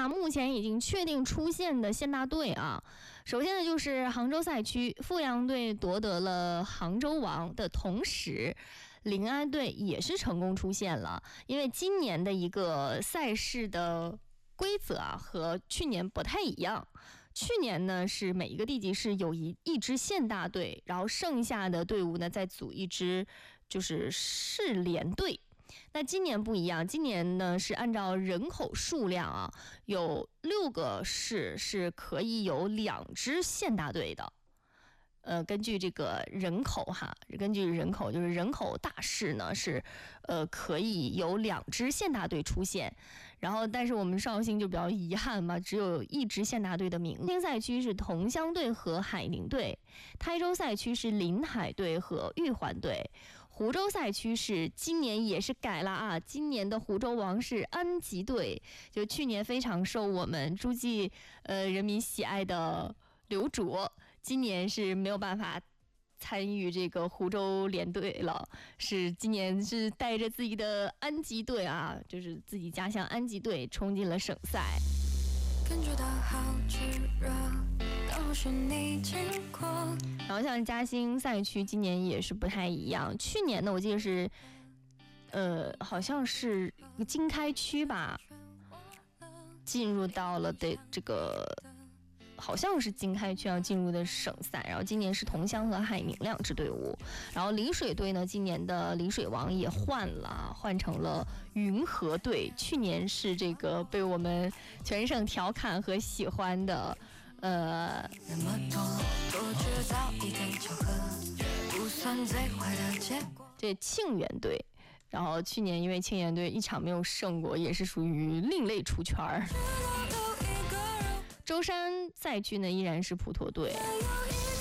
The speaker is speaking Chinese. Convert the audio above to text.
下目前已经确定出现的县大队啊。首先呢，就是杭州赛区阜阳队夺得了杭州王的同时，临安队也是成功出现了。因为今年的一个赛事的规则啊和去年不太一样。去年呢是每一个地级市有一支县大队，然后剩下的队伍呢再组一支就是市联队。那今年不一样，今年呢是按照人口数量啊，有6个市是可以有2支县大队的。根据这个人口哈，根据人口就是人口大市呢是可以有2支县大队出现，然后但是我们绍兴就比较遗憾嘛，只有1支县大队的名额。兴赛区是同乡队和海宁队，台州赛区是临海队和玉环队，湖州赛区是今年也是改了啊，今年的湖州王是安吉队，就去年非常受我们诸暨人民喜爱的刘卓。今年是没有办法参与这个湖州联队了，是今年是带着自己的安吉队啊，就是自己家乡安吉队冲进了省赛。感觉到好炙热，都是你经过。然后像嘉兴赛区今年也是不太一样，去年呢我记得是好像是经开区吧，进入到了的这个。好像是经开区要进入的省赛，然后今年是同乡和海宁2支队伍，然后丽水队呢，今年的丽水王也换成了云和队，去年是这个被我们全省调侃和喜欢的这庆元队，然后去年因为庆元队一场没有胜过，也是属于另类出圈儿。舟山赛区呢依然是普陀队。